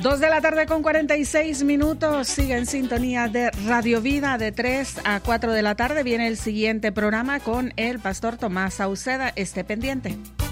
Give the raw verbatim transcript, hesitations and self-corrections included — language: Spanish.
Dos de la tarde con cuarenta y seis minutos. Sigue en sintonía de Radio Vida. De tres a cuatro de la tarde viene el siguiente programa con el pastor Tomás Sauceda. Esté pendiente.